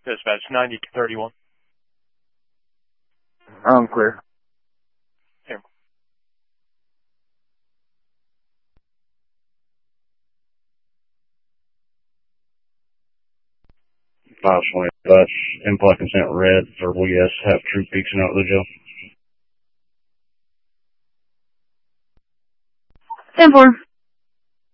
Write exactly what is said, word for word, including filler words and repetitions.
Dispatch ninety thirty-one. I'm clear. Here. five twenty, that's implied consent red, verbal yes, have troop peeking out of the jail. ten four.